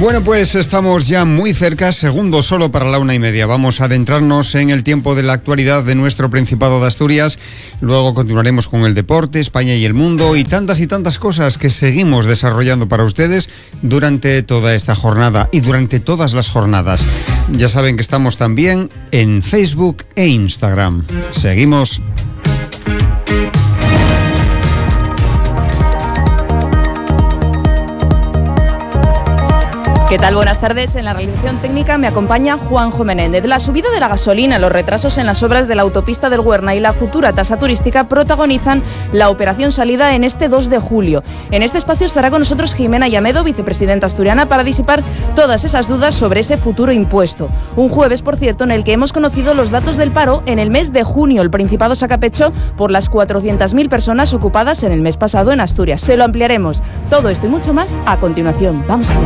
Bueno, pues estamos ya muy cerca, segundos solo para la 1:30. Vamos a adentrarnos en el tiempo de la actualidad de nuestro Principado de Asturias. Luego continuaremos con el deporte, España y el mundo y tantas cosas que seguimos desarrollando para ustedes durante toda esta jornada y durante todas las jornadas. Ya saben que estamos también en Facebook e Instagram. Seguimos. ¿Qué tal? Buenas tardes. En la realización técnica me acompaña Juanjo Menéndez. La subida de la gasolina, los retrasos en las obras de la autopista del Güerna y la futura tasa turística protagonizan la operación salida en este 2 de julio. En este espacio estará con nosotros Jimena Llamedo, vicepresidenta asturiana, para disipar todas esas dudas sobre ese futuro impuesto. Un jueves, por cierto, en el que hemos conocido los datos del paro en el mes de junio. El Principado saca pecho por las 400.000 personas ocupadas en el mes pasado en Asturias. Se lo ampliaremos. Todo esto y mucho más a continuación. Vamos allá.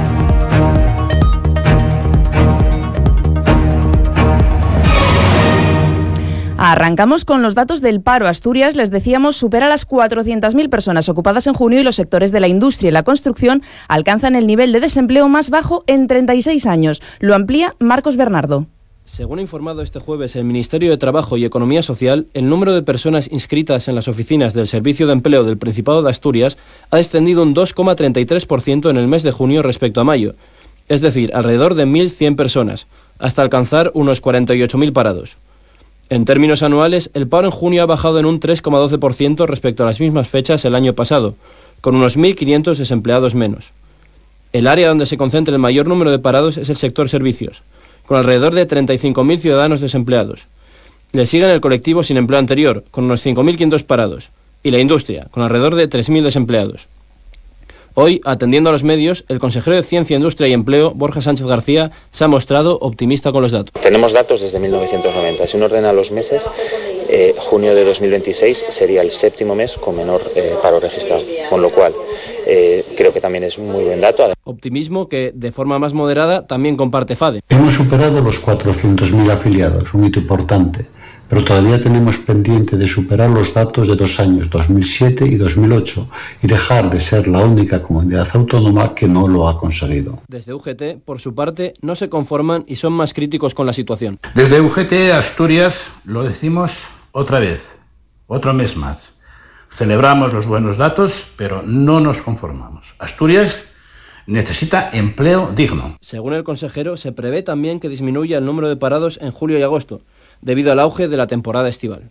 Arrancamos con los datos del paro. Asturias, les decíamos, supera las 400.000 personas ocupadas en junio y los sectores de la industria y la construcción alcanzan el nivel de desempleo más bajo en 36 años. Lo amplía Marcos Bernardo. Según ha informado este jueves el Ministerio de Trabajo y Economía Social, el número de personas inscritas en las oficinas del Servicio de Empleo del Principado de Asturias ha descendido un 2,33% en el mes de junio respecto a mayo, es decir, alrededor de 1.100 personas, hasta alcanzar unos 48.000 parados. En términos anuales, el paro en junio ha bajado en un 3,12% respecto a las mismas fechas el año pasado, con unos 1.500 desempleados menos. El área donde se concentra el mayor número de parados es el sector servicios, con alrededor de 35.000 ciudadanos desempleados. Le siguen el colectivo sin empleo anterior, con unos 5.500 parados, y la industria, con alrededor de 3.000 desempleados. Hoy, atendiendo a los medios, el consejero de Ciencia, Industria y Empleo, Borja Sánchez García, se ha mostrado optimista con los datos. Tenemos datos desde 1990. Si uno ordena los meses, junio de 2026 sería el séptimo mes con menor paro registrado, con lo cual creo que también es un muy buen dato. Optimismo que, de forma más moderada, también comparte FADE. Hemos superado los 400.000 afiliados, un hito importante, pero todavía tenemos pendiente de superar los datos de 2 años, 2007 y 2008, y dejar de ser la única comunidad autónoma que no lo ha conseguido. Desde UGT, por su parte, no se conforman y son más críticos con la situación. Desde UGT Asturias lo decimos otra vez, otro mes más. Celebramos los buenos datos, pero no nos conformamos. Asturias necesita empleo digno. Según el consejero, se prevé también que disminuya el número de parados en julio y agosto, debido al auge de la temporada estival.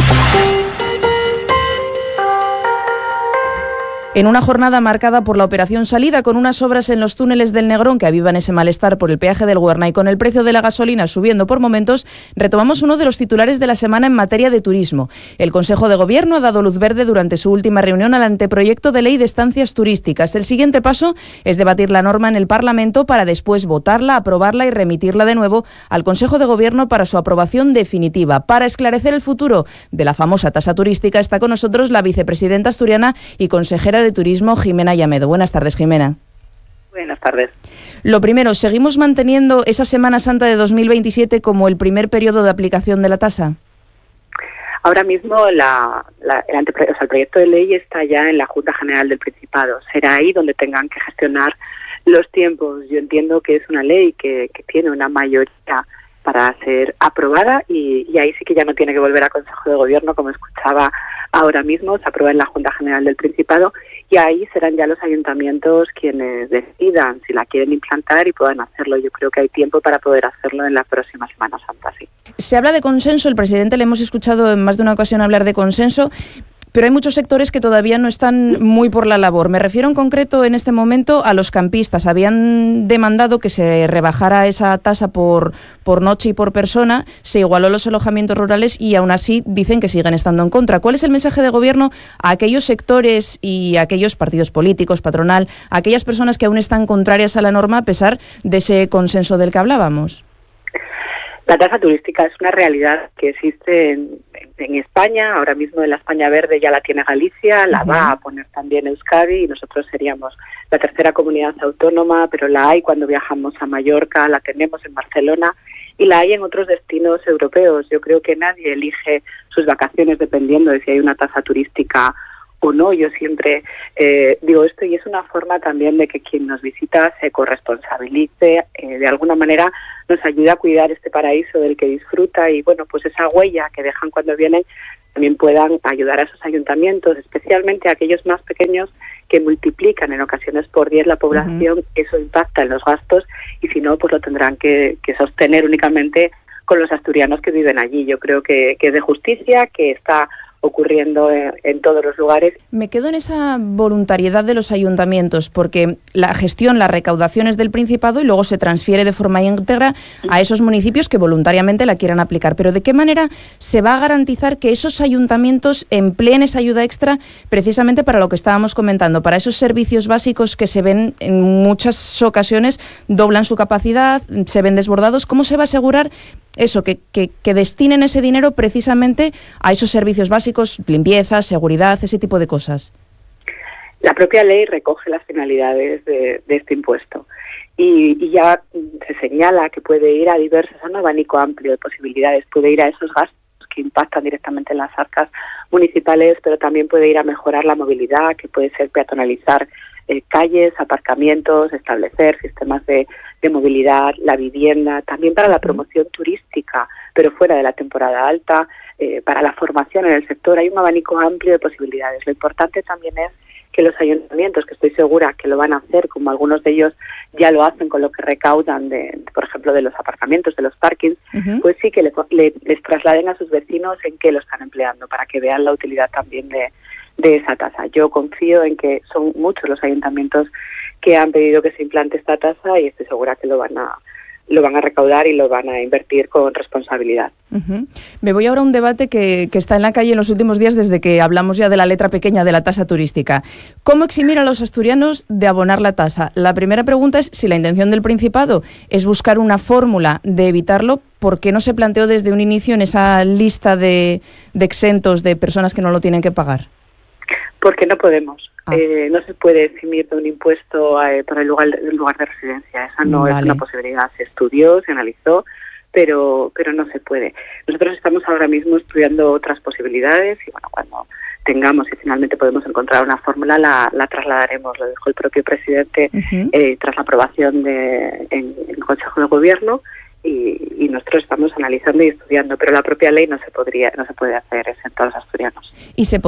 En una jornada marcada por la operación salida, con unas obras en los túneles del Negrón que avivan ese malestar por el peaje del Güerna y con el precio de la gasolina subiendo por momentos, retomamos uno de los titulares de la semana en materia de turismo. El Consejo de Gobierno ha dado luz verde durante su última reunión al anteproyecto de ley de estancias turísticas. El siguiente paso es debatir la norma en el Parlamento para después votarla, aprobarla y remitirla de nuevo al Consejo de Gobierno para su aprobación definitiva. Para esclarecer el futuro de la famosa tasa turística está con nosotros la vicepresidenta asturiana y consejera de Turismo, Jimena Llamedo. Buenas tardes, Jimena. Buenas tardes. Lo primero, ¿seguimos manteniendo esa Semana Santa de 2027 como el primer periodo de aplicación de la tasa? Ahora mismo el proyecto de ley está ya en la Junta General del Principado. Será ahí donde tengan que gestionar los tiempos. Yo entiendo que es una ley que tiene una mayoría para ser aprobada y ahí sí que ya no tiene que volver a Consejo de Gobierno, como escuchaba ahora mismo. Se aprueba en la Junta General del Principado y ahí serán ya los ayuntamientos quienes decidan si la quieren implantar y puedan hacerlo. Yo creo que hay tiempo para poder hacerlo en la próxima Semana Santa, sí. Se habla de consenso, el presidente le hemos escuchado en más de una ocasión hablar de consenso, pero hay muchos sectores que todavía no están muy por la labor. Me refiero en concreto en este momento a los campistas. Habían demandado que se rebajara esa tasa por noche y por persona, se igualó los alojamientos rurales y aún así dicen que siguen estando en contra. ¿Cuál es el mensaje de gobierno a aquellos sectores y a aquellos partidos políticos, patronal, a aquellas personas que aún están contrarias a la norma a pesar de ese consenso del que hablábamos? La tasa turística es una realidad que existe en España. Ahora mismo en la España Verde ya la tiene Galicia, la va a poner también Euskadi y nosotros seríamos la tercera comunidad autónoma, pero la hay cuando viajamos a Mallorca, la tenemos en Barcelona y la hay en otros destinos europeos. Yo creo que nadie elige sus vacaciones dependiendo de si hay una tasa turística o no. Yo siempre digo esto, y es una forma también de que quien nos visita se corresponsabilice, de alguna manera nos ayude a cuidar este paraíso del que disfruta, y bueno, pues esa huella que dejan cuando vienen también puedan ayudar a esos ayuntamientos, especialmente a aquellos más pequeños que multiplican en ocasiones por 10 la población. Eso impacta en los gastos, y si no, pues lo tendrán que sostener únicamente con los asturianos que viven allí. Yo creo que es de justicia, que está ocurriendo en todos los lugares. Me quedo en esa voluntariedad de los ayuntamientos, porque la gestión, la recaudación es del Principado y luego se transfiere de forma íntegra a esos municipios que voluntariamente la quieran aplicar. Pero ¿de qué manera se va a garantizar que esos ayuntamientos empleen esa ayuda extra precisamente para lo que estábamos comentando, para esos servicios básicos que se ven en muchas ocasiones, doblan su capacidad, se ven desbordados? ¿Cómo se va a asegurar eso, que destinen ese dinero precisamente a esos servicios básicos, limpieza, seguridad, ese tipo de cosas? La propia ley recoge las finalidades de este impuesto y ya se señala que puede ir a un abanico amplio de posibilidades. Puede ir a esos gastos que impactan directamente en las arcas municipales, pero también puede ir a mejorar la movilidad, que puede ser peatonalizar calles, aparcamientos, establecer sistemas de movilidad, la vivienda, también para la promoción turística, pero fuera de la temporada alta, para la formación en el sector. Hay un abanico amplio de posibilidades. Lo importante también es que los ayuntamientos, que estoy segura que lo van a hacer, como algunos de ellos ya lo hacen con lo que recaudan, por ejemplo, de los aparcamientos, de los parkings, pues sí que les trasladen a sus vecinos en qué lo están empleando, para que vean la utilidad también de esa tasa. Yo confío en que son muchos los ayuntamientos que han pedido que se implante esta tasa, y estoy segura que lo van a recaudar y lo van a invertir con responsabilidad. Me voy ahora a un debate que está en la calle en los últimos días desde que hablamos ya de la letra pequeña de la tasa turística. ¿Cómo eximir a los asturianos de abonar la tasa? La primera pregunta es si la intención del Principado es buscar una fórmula de evitarlo. ¿Por qué no se planteó desde un inicio en esa lista de exentos de personas que no lo tienen que pagar? Porque no podemos. No se puede eximir de un impuesto por el lugar de residencia. Esa no es una posibilidad. Se estudió, se analizó, pero no se puede. Nosotros estamos ahora mismo estudiando otras posibilidades, y bueno, cuando tengamos y finalmente podemos encontrar una fórmula, la trasladaremos. Lo dijo el propio presidente tras la aprobación en el Consejo de Gobierno, y nosotros estamos analizando y estudiando, pero la propia ley no se puede hacer exento a los asturianos. Y se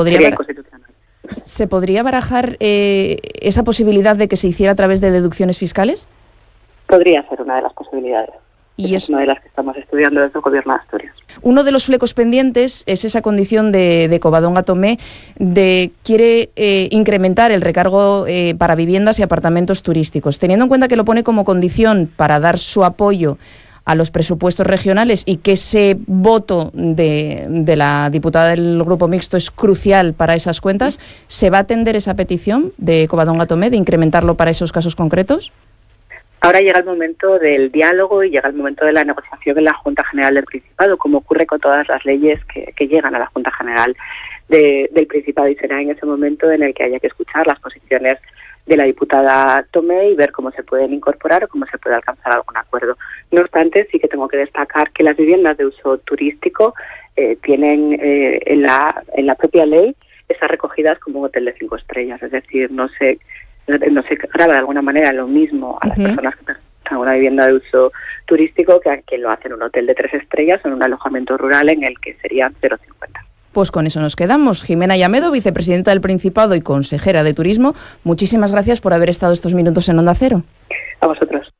podría barajar esa posibilidad de que se hiciera a través de deducciones fiscales? Podría ser una de las posibilidades. Y es una de las que estamos estudiando desde el Gobierno de Asturias. Uno de los flecos pendientes es esa condición de Covadonga Tomé, quiere incrementar el recargo para viviendas y apartamentos turísticos, teniendo en cuenta que lo pone como condición para dar su apoyo a los presupuestos regionales, y que ese voto de la diputada del Grupo Mixto es crucial para esas cuentas. ¿Se va a atender esa petición de Covadonga Tomé de incrementarlo para esos casos concretos? Ahora llega el momento del diálogo y llega el momento de la negociación en la Junta General del Principado, como ocurre con todas las leyes que llegan a la Junta General del Principado, y será en ese momento en el que haya que escuchar las posiciones de la diputada Tomé y ver cómo se pueden incorporar o cómo se puede alcanzar algún acuerdo. No obstante, sí que tengo que destacar que las viviendas de uso turístico tienen en la propia ley, están recogidas como un hotel de 5 estrellas, es decir, no se grava de alguna manera lo mismo a las personas que tengan una vivienda de uso turístico que a quien lo hace en un hotel de 3 estrellas o en un alojamiento rural en el que serían 0,50. Pues con eso nos quedamos. Jimena Llamedo, vicepresidenta del Principado y consejera de Turismo, muchísimas gracias por haber estado estos minutos en Onda Cero. A vosotros.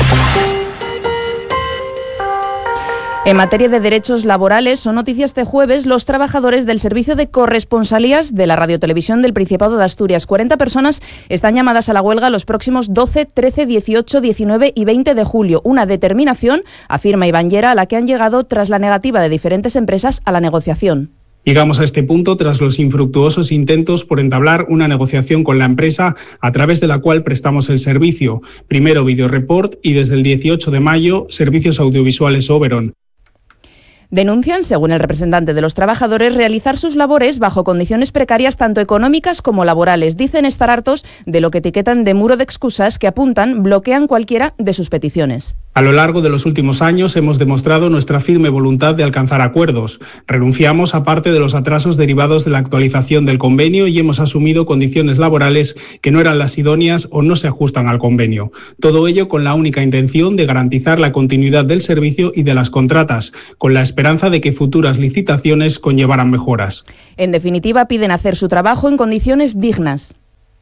En materia de derechos laborales, son noticia este jueves los trabajadores del servicio de corresponsalías de la Radiotelevisión del Principado de Asturias. 40 personas están llamadas a la huelga los próximos 12, 13, 18, 19 y 20 de julio. Una determinación, afirma Iván Llera, a la que han llegado tras la negativa de diferentes empresas a la negociación. Llegamos a este punto tras los infructuosos intentos por entablar una negociación con la empresa a través de la cual prestamos el servicio. Primero Videoreport y desde el 18 de mayo Servicios Audiovisuales Oberon. Denuncian, según el representante de los trabajadores, realizar sus labores bajo condiciones precarias tanto económicas como laborales. Dicen estar hartos de lo que etiquetan de muro de excusas que apuntan bloquean cualquiera de sus peticiones. A lo largo de los últimos años hemos demostrado nuestra firme voluntad de alcanzar acuerdos. Renunciamos a parte de los atrasos derivados de la actualización del convenio y hemos asumido condiciones laborales que no eran las idóneas o no se ajustan al convenio. Todo ello con la única intención de garantizar la continuidad del servicio y de las contratas, con la esperanza de que futuras licitaciones conllevaran mejoras. En definitiva, piden hacer su trabajo en condiciones dignas.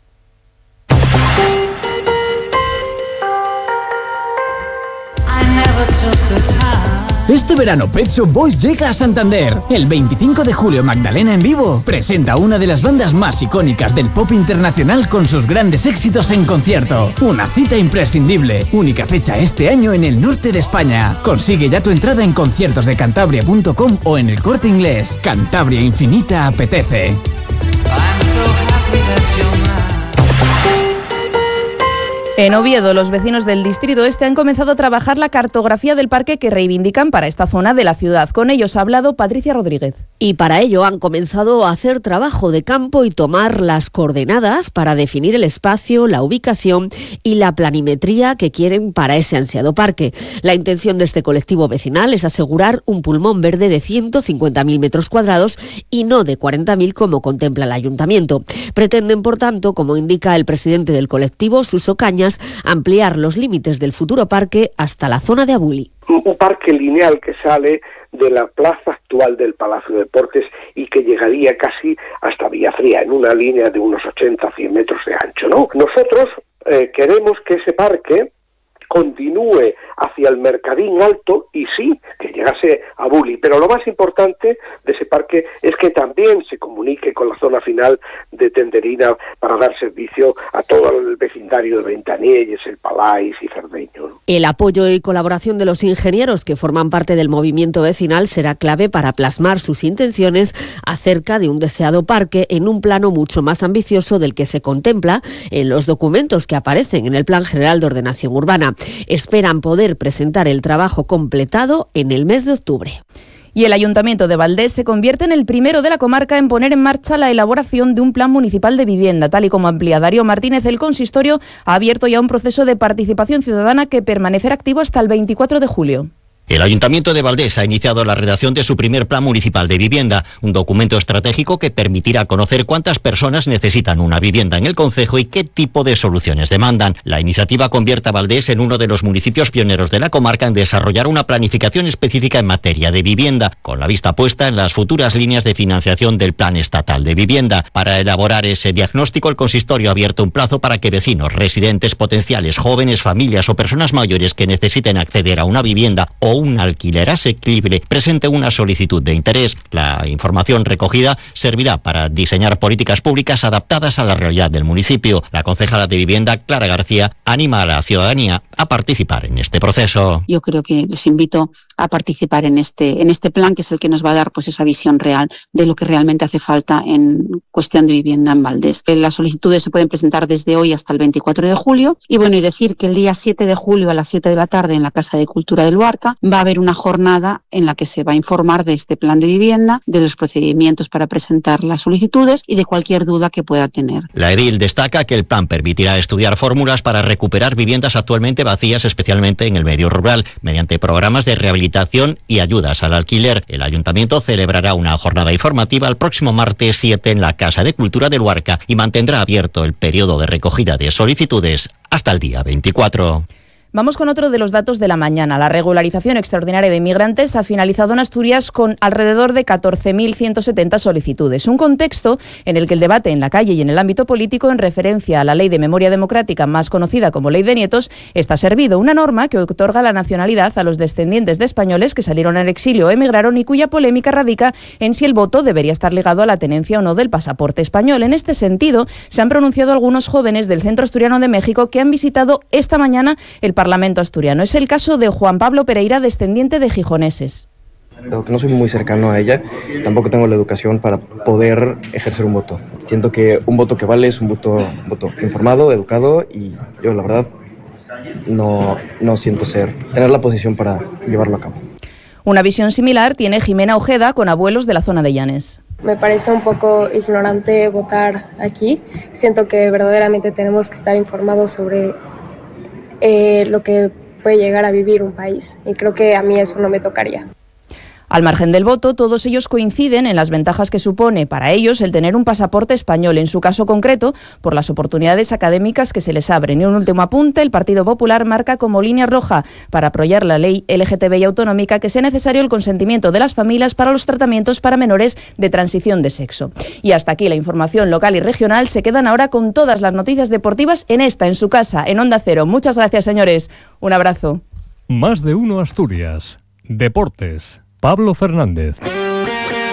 Este verano Pet Shop Boys llega a Santander. El 25 de julio Magdalena en vivo presenta una de las bandas más icónicas del pop internacional con sus grandes éxitos en concierto. Una cita imprescindible. Única fecha este año en el norte de España. Consigue ya tu entrada en conciertosdecantabria.com o en el Corte Inglés. Cantabria Infinita apetece. En Oviedo, los vecinos del Distrito Este han comenzado a trabajar la cartografía del parque que reivindican para esta zona de la ciudad. Con ellos ha hablado Patricia Rodríguez. Y para ello han comenzado a hacer trabajo de campo y tomar las coordenadas para definir el espacio, la ubicación y la planimetría que quieren para ese ansiado parque. La intención de este colectivo vecinal es asegurar un pulmón verde de 150.000 metros cuadrados y no de 40.000 como contempla el ayuntamiento. Pretenden, por tanto, como indica el presidente del colectivo, Suso Cañas, ampliar los límites del futuro parque hasta la zona de Abuli. Un parque lineal que sale de la plaza actual del Palacio de Deportes y que llegaría casi hasta Villafría, en una línea de unos 80-100 metros de ancho, ¿no? Nosotros queremos que ese parque continúe hacia el Mercadín Alto y sí, que llegase a Bulli, pero lo más importante de ese parque es que también se comunique con la zona final de Tenderina para dar servicio a todo el vecindario de Ventanielles, El Palais y Cerdeño, ¿no? El apoyo y colaboración de los ingenieros que forman parte del movimiento vecinal será clave para plasmar sus intenciones acerca de un deseado parque en un plano mucho más ambicioso del que se contempla en los documentos que aparecen en el Plan General de Ordenación Urbana. Esperan poder presentar el trabajo completado en el mes de octubre. Y el Ayuntamiento de Valdés se convierte en el primero de la comarca en poner en marcha la elaboración de un plan municipal de vivienda. Tal y como amplía Darío Martínez, el consistorio ha abierto ya un proceso de participación ciudadana que permanecerá activo hasta el 24 de julio. El Ayuntamiento de Valdés ha iniciado la redacción de su primer Plan Municipal de Vivienda, un documento estratégico que permitirá conocer cuántas personas necesitan una vivienda en el concejo y qué tipo de soluciones demandan. La iniciativa convierte a Valdés en uno de los municipios pioneros de la comarca en desarrollar una planificación específica en materia de vivienda, con la vista puesta en las futuras líneas de financiación del Plan Estatal de Vivienda. Para elaborar ese diagnóstico, el consistorio ha abierto un plazo para que vecinos, residentes potenciales, jóvenes, familias o personas mayores que necesiten acceder a una vivienda o un alquiler asequible presente una solicitud de interés. La información recogida servirá para diseñar políticas públicas adaptadas a la realidad del municipio. La concejala de Vivienda, Clara García, anima a la ciudadanía a participar en este proceso. Yo creo que les invito a participar en este plan, que es el que nos va a dar pues esa visión real de lo que realmente hace falta en cuestión de vivienda en Valdés. Las solicitudes se pueden presentar desde hoy hasta el 24 de julio y decir que el día 7 de julio a las 7 de la tarde en la Casa de Cultura del Luarca va a haber una jornada en la que se va a informar de este plan de vivienda, de los procedimientos para presentar las solicitudes y de cualquier duda que pueda tener. La edil destaca que el plan permitirá estudiar fórmulas para recuperar viviendas actualmente vacías, especialmente en el medio rural, mediante programas de rehabilitación y ayudas al alquiler. El Ayuntamiento celebrará una jornada informativa el próximo martes 7 en la Casa de Cultura del Luarca y mantendrá abierto el periodo de recogida de solicitudes hasta el día 24. Vamos con otro de los datos de la mañana. La regularización extraordinaria de inmigrantes ha finalizado en Asturias con alrededor de 14.170 solicitudes. Un contexto en el que el debate en la calle y en el ámbito político en referencia a la Ley de Memoria Democrática, más conocida como Ley de Nietos, está servido. Una norma que otorga la nacionalidad a los descendientes de españoles que salieron al exilio o emigraron y cuya polémica radica en si el voto debería estar ligado a la tenencia o no del pasaporte español. En este sentido, se han pronunciado algunos jóvenes del Centro Asturiano de México que han visitado esta mañana el Parlamento asturiano. Es el caso de Juan Pablo Pereira, descendiente de gijoneses. Que no soy muy cercano a ella, tampoco tengo la educación para poder ejercer un voto. Siento que un voto que vale es un voto informado, educado, y yo la verdad no siento tener la posición para llevarlo a cabo. Una visión similar tiene Jimena Ojeda, con abuelos de la zona de Llanes. Me parece un poco ignorante votar aquí. Siento que verdaderamente tenemos que estar informados sobre lo que puede llegar a vivir un país, y creo que a mí eso no me tocaría. Al margen del voto, todos ellos coinciden en las ventajas que supone para ellos el tener un pasaporte español, en su caso concreto, por las oportunidades académicas que se les abren. Y un último apunte, el Partido Popular marca como línea roja para apoyar la ley LGTBI autonómica que sea necesario el consentimiento de las familias para los tratamientos para menores de transición de sexo. Y hasta aquí la información local y regional. Se quedan ahora con todas las noticias deportivas en su casa, en Onda Cero. Muchas gracias, señores. Un abrazo. Más de uno Asturias. Deportes. Pablo Fernández.